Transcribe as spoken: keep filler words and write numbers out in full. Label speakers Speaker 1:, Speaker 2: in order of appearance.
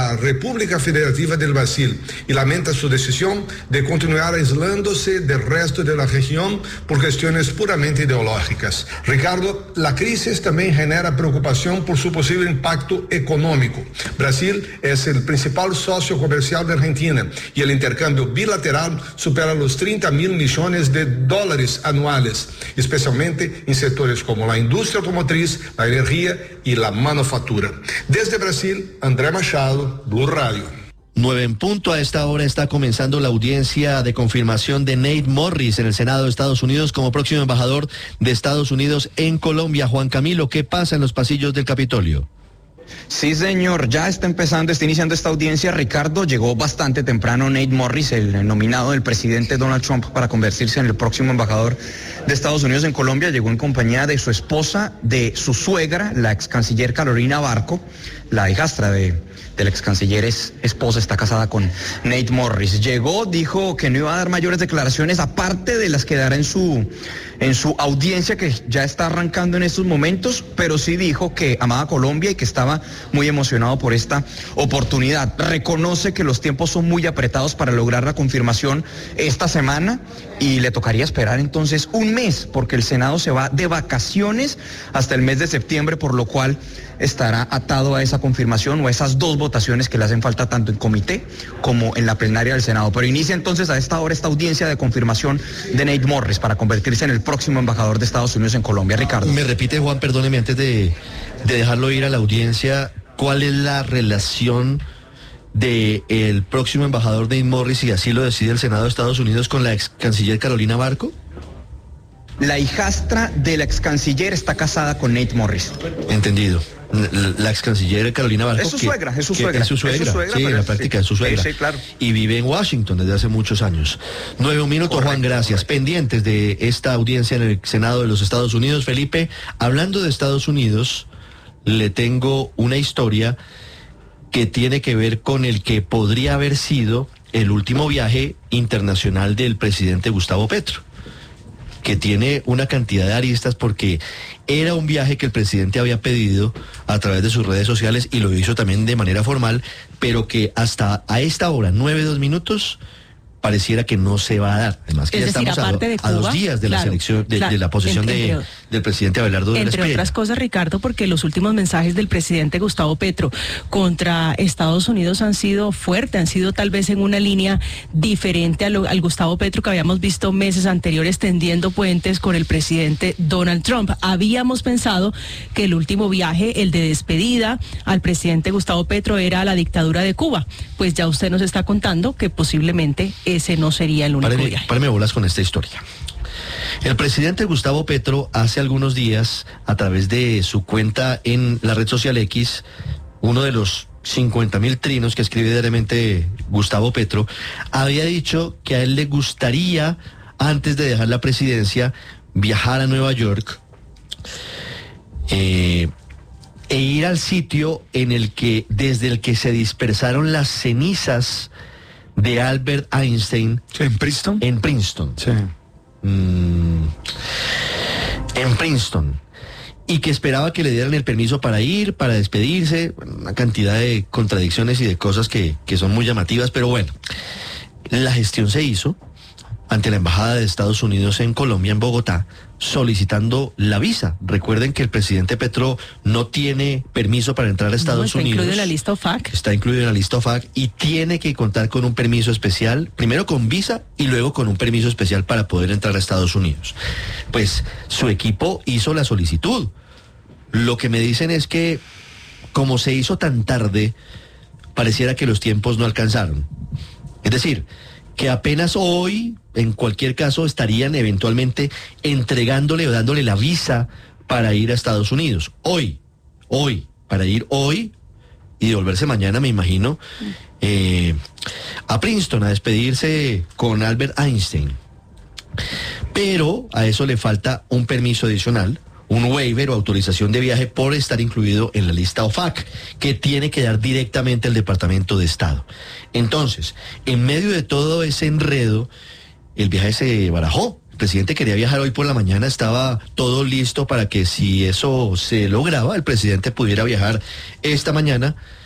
Speaker 1: la República Federativa del Brasil y lamenta su decisión de continuar aislándose del resto de la región por cuestiones puramente ideológicas. Ricardo, la crisis también genera preocupación por su posible impacto económico. Brasil es el principal socio comercial de Argentina y el intercambio bilateral supera los treinta mil millones de dólares anuales, especialmente en sectores como la industria automotriz, la energía y la manufactura. Desde Brasil, André Machado, Blue Radio.
Speaker 2: Nueve en punto. A esta hora está comenzando la audiencia de confirmación de Nate Morris en el Senado de Estados Unidos como próximo embajador de Estados Unidos en Colombia. Juan Camilo, ¿qué pasa en los pasillos del Capitolio?
Speaker 3: Sí, señor, ya está empezando, está iniciando esta audiencia. Ricardo, llegó bastante temprano Nate Morris, el nominado del presidente Donald Trump para convertirse en el próximo embajador de Estados Unidos en Colombia. Llegó en compañía de su esposa, de su suegra, la ex canciller Carolina Barco, la hijastra de, del ex canciller es esposa, está casada con Nate Morris. Llegó, dijo que no iba a dar mayores declaraciones, aparte de las que dará en su, en su audiencia que ya está arrancando en estos momentos, pero sí dijo que amaba Colombia y que estaba muy emocionado por esta oportunidad. Reconoce que los tiempos son muy apretados para lograr la confirmación esta semana y le tocaría esperar entonces un mes, porque el Senado se va de vacaciones hasta el mes de septiembre, por lo cual estará atado a esa confirmación o a esas dos votaciones que le hacen falta tanto en comité como en la plenaria del Senado. Pero inicia entonces a esta hora esta audiencia de confirmación de Nate Morris para convertirse en el próximo embajador de Estados Unidos en Colombia. Ricardo.
Speaker 2: Me repite, Juan, perdóneme, antes de, de dejarlo ir a la audiencia, ¿cuál es la relación de el próximo embajador Nate Morris, si así lo decide el Senado de Estados Unidos, con la ex canciller Carolina Barco?
Speaker 3: La hijastra de la ex canciller está casada con Nate Morris.
Speaker 2: Entendido. La, la ex canciller Carolina Barco.
Speaker 3: Es su
Speaker 2: que,
Speaker 3: suegra, es su suegra.
Speaker 2: Es su suegra,
Speaker 3: es su suegra
Speaker 2: sí, en la práctica
Speaker 3: sí,
Speaker 2: es su suegra.
Speaker 3: Sí, sí, claro.
Speaker 2: Y vive en Washington desde hace muchos años. Nueve minutos, correcto, Juan, gracias. Correcto. Pendientes de esta audiencia en el Senado de los Estados Unidos. Felipe, hablando de Estados Unidos, le tengo una historia que tiene que ver con el que podría haber sido el último viaje internacional del presidente Gustavo Petro, que tiene una cantidad de aristas porque era un viaje que el presidente había pedido a través de sus redes sociales y lo hizo también de manera formal, pero que hasta a esta hora, nueve, dos minutos, pareciera que no se va a dar. Además que
Speaker 4: es
Speaker 2: ya
Speaker 4: decir,
Speaker 2: estamos a,
Speaker 4: de Cuba,
Speaker 2: a dos días de
Speaker 4: claro,
Speaker 2: la selección, de,
Speaker 4: claro,
Speaker 2: de la posesión
Speaker 4: entre,
Speaker 2: de,
Speaker 4: entre,
Speaker 2: del presidente Abelardo de la Espriella.
Speaker 4: Entre otras cosas, Ricardo, porque los últimos mensajes del presidente Gustavo Petro contra Estados Unidos han sido fuertes, han sido tal vez en una línea diferente a lo, al Gustavo Petro que habíamos visto meses anteriores tendiendo puentes con el presidente Donald Trump. Habíamos pensado que el último viaje, el de despedida al presidente Gustavo Petro, era a la dictadura de Cuba. Pues ya usted nos está contando que posiblemente ese no sería el único
Speaker 2: páreme,
Speaker 4: viaje.
Speaker 2: Páreme bolas con esta historia. El presidente Gustavo Petro hace algunos días, a través de su cuenta en la red social X, uno de los cincuenta mil trinos que escribe diariamente Gustavo Petro, había dicho que a él le gustaría, antes de dejar la presidencia, viajar a Nueva York eh, e ir al sitio en el que, desde el que se dispersaron las cenizas de Albert Einstein.
Speaker 5: ¿En Princeton?
Speaker 2: En Princeton.
Speaker 5: Sí.
Speaker 2: Mm, en Princeton. Y que esperaba que le dieran el permiso para ir, para despedirse. Una cantidad de contradicciones y de cosas que, que son muy llamativas, pero bueno. La gestión se hizo ante la Embajada de Estados Unidos en Colombia, en Bogotá, solicitando la visa. Recuerden que el presidente Petro no tiene permiso para entrar a Estados
Speaker 4: no, está
Speaker 2: Unidos.
Speaker 4: Está incluido en la lista O F A C.
Speaker 2: Está incluido en la lista O F A C y tiene que contar con un permiso especial, primero con visa y luego con un permiso especial para poder entrar a Estados Unidos. Pues su equipo hizo la solicitud. Lo que me dicen es que, como se hizo tan tarde, pareciera que los tiempos no alcanzaron. Es decir, que apenas hoy, en cualquier caso, estarían eventualmente entregándole o dándole la visa para ir a Estados Unidos. Hoy, hoy, para ir hoy y devolverse mañana, me imagino, eh, a Princeton a despedirse con Albert Einstein. Pero a eso le falta un permiso adicional, un waiver o autorización de viaje por estar incluido en la lista O F A C, que tiene que dar directamente el Departamento de Estado. Entonces, en medio de todo ese enredo, el viaje se barajó. El presidente quería viajar hoy por la mañana, estaba todo listo para que, si eso se lograba, el presidente pudiera viajar esta mañana